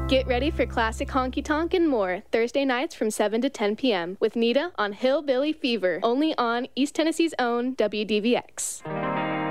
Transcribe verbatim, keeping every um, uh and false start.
Get ready for classic honky tonk and more Thursday nights from seven to ten p.m. with Nita on Hillbilly Fever, only on East Tennessee's own W D V X.